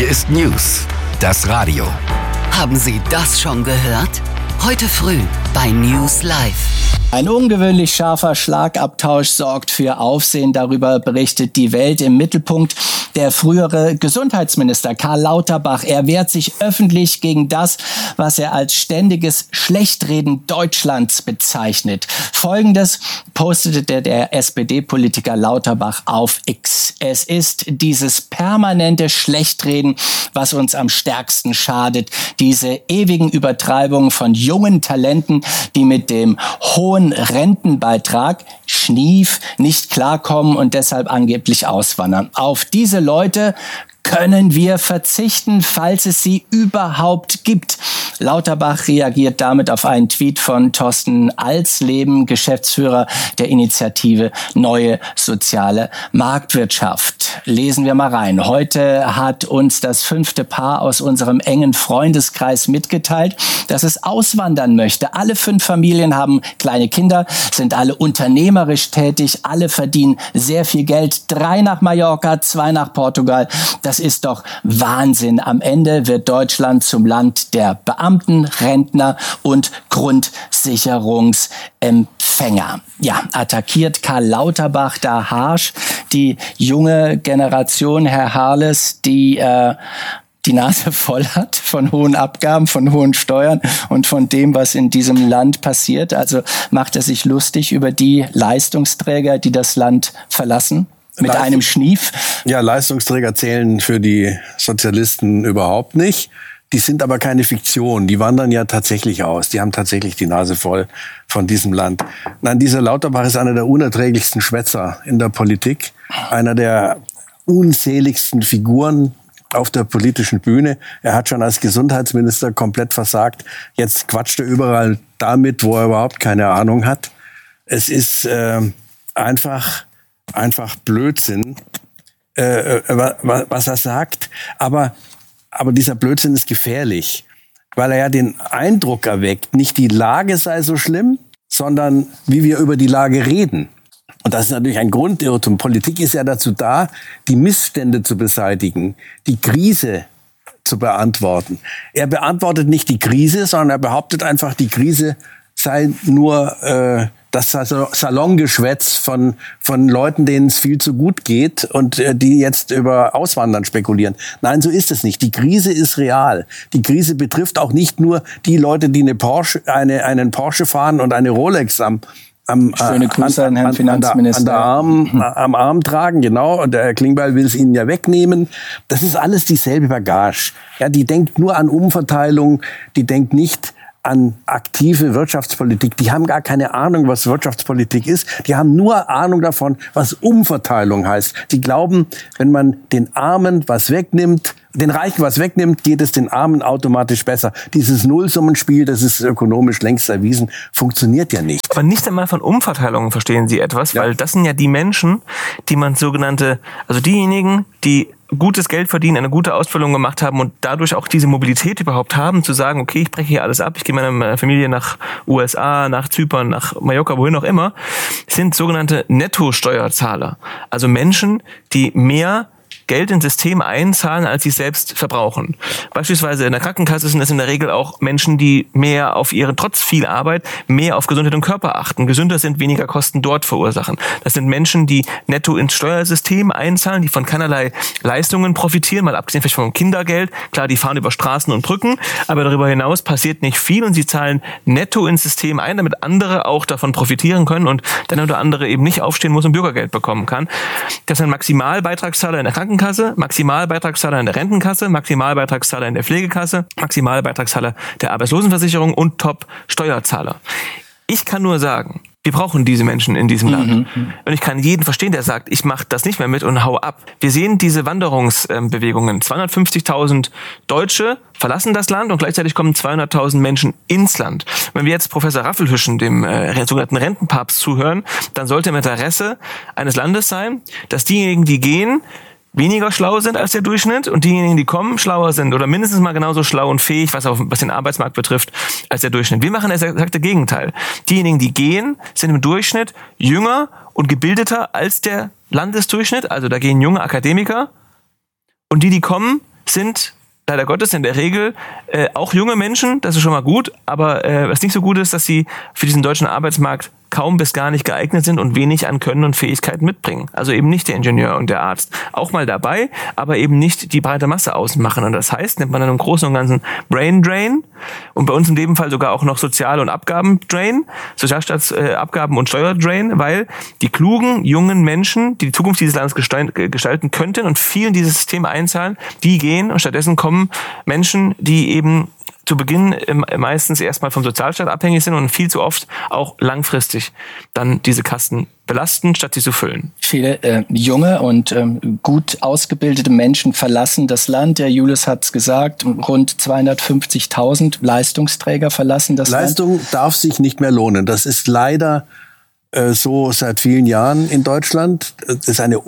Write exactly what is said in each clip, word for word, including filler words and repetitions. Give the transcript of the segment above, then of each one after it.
Hier ist News, das Radio. Haben Sie das schon gehört? Heute früh bei News Live. Ein ungewöhnlich scharfer Schlagabtausch sorgt für Aufsehen. Darüber berichtet die Welt. Im Mittelpunkt der frühere Gesundheitsminister Karl Lauterbach. Er wehrt sich öffentlich gegen das, was er als ständiges Schlechtreden Deutschlands bezeichnet. Folgendes postete der, der S P D-Politiker Lauterbach auf X. Es ist dieses permanente Schlechtreden, was uns am stärksten schadet. Diese ewigen Übertreibungen von jungen Talenten, die mit dem hohen Rentenbeitrag, Schnief, nicht klarkommen und deshalb angeblich auswandern. Auf diese Leute können wir verzichten, falls es sie überhaupt gibt. Lauterbach reagiert damit auf einen Tweet von Thorsten Alsleben, Geschäftsführer der Initiative Neue Soziale Marktwirtschaft. Lesen wir mal rein. Heute hat uns das fünfte Paar aus unserem engen Freundeskreis mitgeteilt, dass es auswandern möchte. Alle fünf Familien haben kleine Kinder, sind alle unternehmerisch tätig, alle verdienen sehr viel Geld. Drei nach Mallorca, zwei nach Portugal. Das ist doch Wahnsinn. Am Ende wird Deutschland zum Land der Beamten, Rentner und Grundsicherungsempfänger. Ja, attackiert Karl Lauterbach da harsch die junge Generation, Herr Harles, die äh, die Nase voll hat von hohen Abgaben, von hohen Steuern und von dem, was in diesem Land passiert. Also macht er sich lustig über die Leistungsträger, die das Land verlassen? Mit Leistung, einem Schnief? Ja, Leistungsträger zählen für die Sozialisten überhaupt nicht. Die sind aber keine Fiktion. Die wandern ja tatsächlich aus. Die haben tatsächlich die Nase voll von diesem Land. Nein, dieser Lauterbach ist einer der unerträglichsten Schwätzer in der Politik. Einer der unzähligsten Figuren auf der politischen Bühne. Er hat schon als Gesundheitsminister komplett versagt. Jetzt quatscht er überall damit, wo er überhaupt keine Ahnung hat. Es ist äh, einfach... einfach Blödsinn, äh, was er sagt. Aber, aber dieser Blödsinn ist gefährlich, weil er ja den Eindruck erweckt, nicht die Lage sei so schlimm, sondern wie wir über die Lage reden. Und das ist natürlich ein Grundirrtum. Politik ist ja dazu da, die Missstände zu beseitigen, die Krise zu beantworten. Er beantwortet nicht die Krise, sondern er behauptet einfach, die Krise sei nur äh, das Salongeschwätz von von Leuten, denen es viel zu gut geht und äh, die jetzt über Auswandern spekulieren. Nein, so ist es nicht. Die Krise ist real. Die Krise betrifft auch nicht nur die Leute, die eine Porsche, eine, einen Porsche fahren und eine Rolex am Am, Schöne Grüße an, an Herrn Finanzminister. An der, an der Arm, am Arm tragen, genau. Und der Herr Klingbeil will es ihnen ja wegnehmen. Das ist alles dieselbe Bagage. Ja, die denkt nur an Umverteilung. Die denkt nicht an aktive Wirtschaftspolitik. Die haben gar keine Ahnung, was Wirtschaftspolitik ist. Die haben nur Ahnung davon, was Umverteilung heißt. Die glauben, wenn man den Armen was wegnimmt, den Reichen was wegnimmt, geht es den Armen automatisch besser. Dieses Nullsummenspiel, das ist ökonomisch längst erwiesen, funktioniert ja nicht. Aber nicht einmal von Umverteilungen verstehen Sie etwas, Ja. weil das sind ja die Menschen, die man sogenannte, also diejenigen, die gutes Geld verdienen, eine gute Ausbildung gemacht haben und dadurch auch diese Mobilität überhaupt haben, zu sagen, okay, ich breche hier alles ab, ich gehe mit meiner Familie nach U S A, nach Zypern, nach Mallorca, wohin auch immer, sind sogenannte Nettosteuerzahler. Also Menschen, die mehr Geld ins System einzahlen, als sie selbst verbrauchen. Beispielsweise in der Krankenkasse sind es in der Regel auch Menschen, die mehr auf ihre, trotz viel Arbeit, mehr auf Gesundheit und Körper achten, gesünder sind, weniger Kosten dort verursachen. Das sind Menschen, die netto ins Steuersystem einzahlen, die von keinerlei Leistungen profitieren, mal abgesehen vielleicht vom Kindergeld. Klar, die fahren über Straßen und Brücken, aber darüber hinaus passiert nicht viel und sie zahlen netto ins System ein, damit andere auch davon profitieren können und der eine oder andere eben nicht aufstehen muss und Bürgergeld bekommen kann. Das sind Maximalbeitragszahler in der Krankenkasse, Maximalbeitragszahler in der Rentenkasse, Maximalbeitragszahler in der Pflegekasse, Maximalbeitragszahler der Arbeitslosenversicherung und Top-Steuerzahler. Ich kann nur sagen, wir brauchen diese Menschen in diesem Land. Mhm. Und ich kann jeden verstehen, der sagt, ich mache das nicht mehr mit und hau ab. Wir sehen diese Wanderungsbewegungen. zweihundertfünfzigtausend Deutsche verlassen das Land und gleichzeitig kommen zweihunderttausend Menschen ins Land. Wenn wir jetzt Professor Raffelhüschen, dem äh, sogenannten Rentenpapst, zuhören, dann sollte im Interesse eines Landes sein, dass diejenigen, die gehen, weniger schlau sind als der Durchschnitt und diejenigen, die kommen, schlauer sind oder mindestens mal genauso schlau und fähig, was, auf, was den Arbeitsmarkt betrifft, als der Durchschnitt. Wir machen das exakte Gegenteil. Diejenigen, die gehen, sind im Durchschnitt jünger und gebildeter als der Landesdurchschnitt. Also da gehen junge Akademiker. Und die, die kommen, sind leider Gottes in der Regel äh, auch junge Menschen, das ist schon mal gut, aber äh, was nicht so gut ist, dass sie für diesen deutschen Arbeitsmarkt kaum bis gar nicht geeignet sind und wenig an Können und Fähigkeiten mitbringen. Also eben nicht der Ingenieur und der Arzt. Auch mal dabei, aber eben nicht die breite Masse ausmachen. Und das heißt, nennt man dann im Großen und Ganzen Brain Drain und bei uns in dem Fall sogar auch noch Sozial- und Abgaben-Drain, Sozialstaatsabgaben- und Steuerdrain, weil die klugen, jungen Menschen, die die Zukunft dieses Landes gestalten könnten und viel in dieses System einzahlen, die gehen und stattdessen kommen Menschen, die eben zu Beginn meistens erstmal vom Sozialstaat abhängig sind und viel zu oft auch langfristig dann diese Kasten belasten, statt sie zu füllen. Viele äh, junge und ähm, gut ausgebildete Menschen verlassen das Land. Der Julius hat es gesagt, rund zweihundertfünfzigtausend Leistungsträger verlassen das Leistung Land. Leistung darf sich nicht mehr lohnen. Das ist leider äh, so seit vielen Jahren in Deutschland. Das ist eine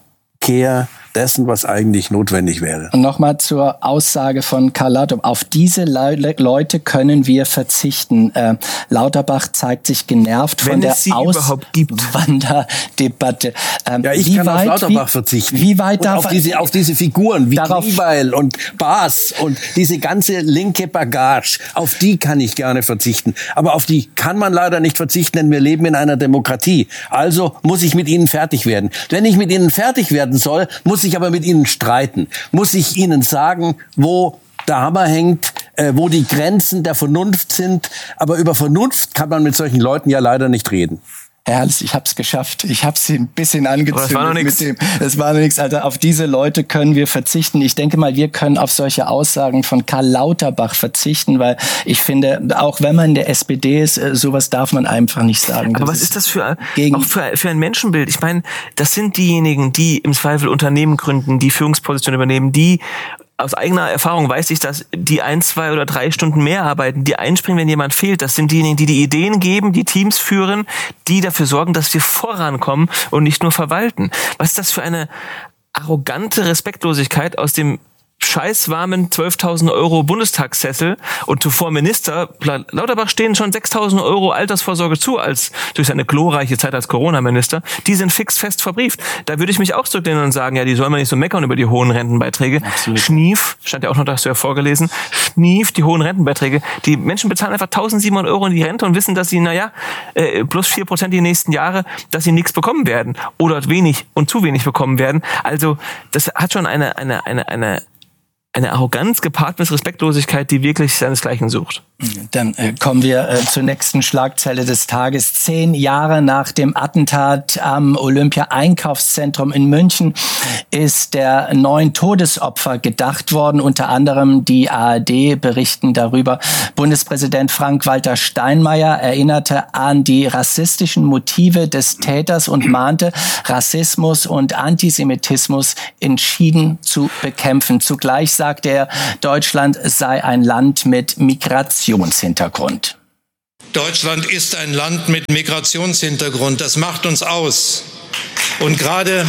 Umkehr dessen, was eigentlich notwendig wäre. Und nochmal zur Aussage von Karl Lauterbach. Auf diese Le- Leute können wir verzichten. Äh, Lauterbach zeigt sich genervt Wenn von der es sie überhaupt gibt. Auswanderdebatte. Ähm, Ja, ich wie kann weit, auf Lauterbach wie, verzichten. Wie weit und darf auf diese, auf diese Figuren wie darauf- Klingbeil und Baas und diese ganze linke Bagage, auf die kann ich gerne verzichten. Aber auf die kann man leider nicht verzichten, denn wir leben in einer Demokratie. Also muss ich mit ihnen fertig werden. Wenn ich mit ihnen fertig werden soll, muss ich aber mit ihnen streiten. Muss ich ihnen sagen, wo der Hammer hängt, äh, wo die Grenzen der Vernunft sind. Aber über Vernunft kann man mit solchen Leuten ja leider nicht reden. Herr Herrles, ich hab's geschafft. Ich hab's ein bisschen angezündet. Aber das war noch nix. Mit dem, das war noch nichts. Also auf diese Leute können wir verzichten. Ich denke mal, wir können auf solche Aussagen von Karl Lauterbach verzichten, weil ich finde, auch wenn man in der S P D ist, sowas darf man einfach nicht sagen. Aber das was ist das für, gegen auch für, für ein Menschenbild? Ich meine, das sind diejenigen, die im Zweifel Unternehmen gründen, die Führungspositionen übernehmen, die aus eigener Erfahrung weiß ich, dass die ein, zwei oder drei Stunden mehr arbeiten, die einspringen, wenn jemand fehlt. Das sind diejenigen, die die Ideen geben, die Teams führen, die dafür sorgen, dass wir vorankommen und nicht nur verwalten. Was ist das für eine arrogante Respektlosigkeit aus dem scheißwarmen zwölftausend Euro Bundestagssessel und zuvor Minister. Lauterbach stehen schon sechstausend Euro Altersvorsorge zu, als durch seine glorreiche Zeit als Corona-Minister. Die sind fix fest verbrieft. Da würde ich mich auch zurücklehnen und sagen, ja, die sollen wir nicht so meckern über die hohen Rentenbeiträge. Absolut. Schnief, stand ja auch noch, da hast du ja vorgelesen, Schnief, die hohen Rentenbeiträge. Die Menschen bezahlen einfach eintausendsiebenhundert Euro in die Rente und wissen, dass sie, naja, äh, plus vier Prozent die nächsten Jahre, dass sie nichts bekommen werden. Oder wenig und zu wenig bekommen werden. Also, das hat schon eine, eine, eine, eine, eine Arroganz gepaart mit Respektlosigkeit, die wirklich seinesgleichen sucht. Dann äh, kommen wir äh, zur nächsten Schlagzeile des Tages. Zehn Jahre nach dem Attentat am Olympia-Einkaufszentrum in München ist der neuen Todesopfer gedacht worden. Unter anderem die A R D berichten darüber. Bundespräsident Frank-Walter Steinmeier erinnerte an die rassistischen Motive des Täters und mahnte, Rassismus und Antisemitismus entschieden zu bekämpfen. Zugleich sagte er, Deutschland sei ein Land mit Migration. Migrationshintergrund. Deutschland ist ein Land mit Migrationshintergrund. Das macht uns aus. Und gerade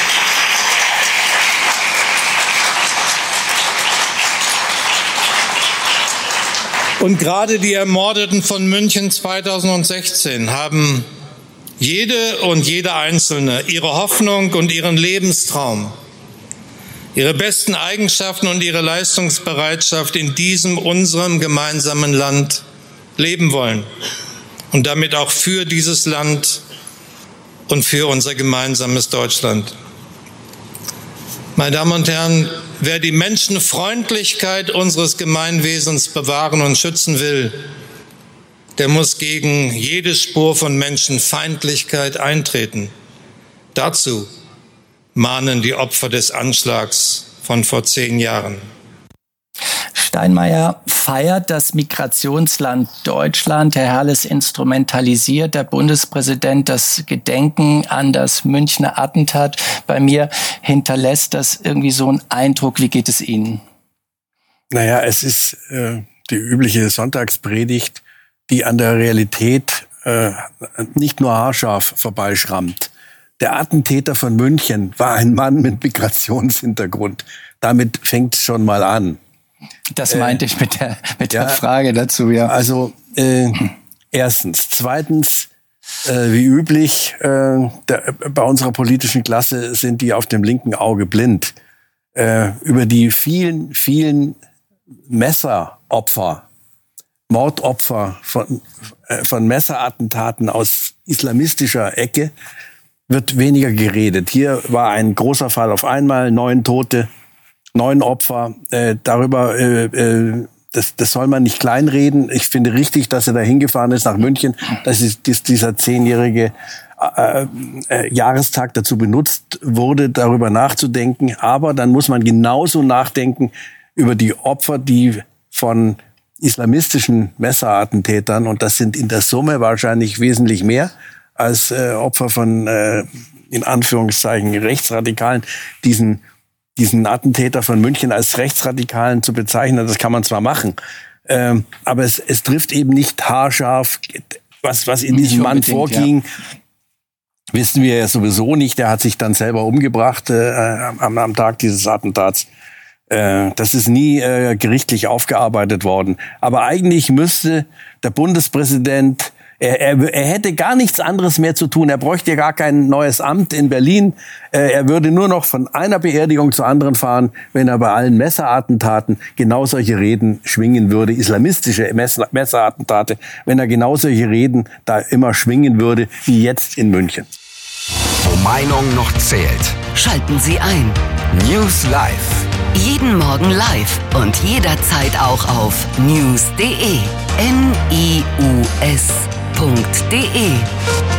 und gerade die Ermordeten von München zweitausendsechzehn haben jede und jeder Einzelne ihre Hoffnung und ihren Lebenstraum, ihre besten Eigenschaften und ihre Leistungsbereitschaft in diesem, unserem gemeinsamen Land leben wollen und damit auch für dieses Land und für unser gemeinsames Deutschland. Meine Damen und Herren, wer die Menschenfreundlichkeit unseres Gemeinwesens bewahren und schützen will, der muss gegen jede Spur von Menschenfeindlichkeit eintreten. Dazu mahnen die Opfer des Anschlags von vor zehn Jahren. Steinmeier feiert das Migrationsland Deutschland. Herr Herles, instrumentalisiert der Bundespräsident das Gedenken an das Münchner Attentat. Bei mir hinterlässt das irgendwie so einen Eindruck. Wie geht es Ihnen? Naja, es ist äh, die übliche Sonntagspredigt, die an der Realität äh, nicht nur haarscharf vorbeischrammt. Der Attentäter von München war ein Mann mit Migrationshintergrund. Damit fängt es schon mal an. Das meinte äh, ich mit der mit ja, der Frage dazu, ja. Also äh, erstens. Zweitens, äh, wie üblich, äh, der, bei unserer politischen Klasse sind die auf dem linken Auge blind. äh, über die vielen, vielen Messeropfer, Mordopfer von, äh, von Messerattentaten aus islamistischer Ecke, wird weniger geredet. Hier war ein großer Fall auf einmal, neun Tote, neun Opfer. Äh, darüber, äh, äh, das, das soll man nicht kleinreden. Ich finde richtig, dass er da hingefahren ist nach München, dass ist, dass dieser zehnjährige äh, äh, Jahrestag dazu benutzt wurde, darüber nachzudenken. Aber dann muss man genauso nachdenken über die Opfer, die von islamistischen Messerattentätern, und das sind in der Summe wahrscheinlich wesentlich mehr, als äh, Opfer von, äh, in Anführungszeichen, Rechtsradikalen, diesen, diesen Attentäter von München als Rechtsradikalen zu bezeichnen, das kann man zwar machen, ähm, aber es, es trifft eben nicht haarscharf, was, was in diesem Mann vorging, ja. Wissen wir ja sowieso nicht. Der hat sich dann selber umgebracht äh, am, am Tag dieses Attentats. Äh, das ist nie äh, gerichtlich aufgearbeitet worden. Aber eigentlich müsste der Bundespräsident Er, er, er hätte gar nichts anderes mehr zu tun. Er bräuchte ja gar kein neues Amt in Berlin. Er würde nur noch von einer Beerdigung zur anderen fahren, wenn er bei allen Messerattentaten genau solche Reden schwingen würde, islamistische Messerattentate, wenn er genau solche Reden da immer schwingen würde, wie jetzt in München. Wo Meinung noch zählt. Schalten Sie ein. News Live. Jeden Morgen live und jederzeit auch auf news punkt de. N I U S punkt de